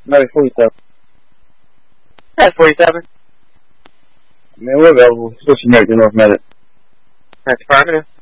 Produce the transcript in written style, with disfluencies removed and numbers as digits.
Maybe 47. That's 47. Man, we're available. Switching North Medic. That's affirmative.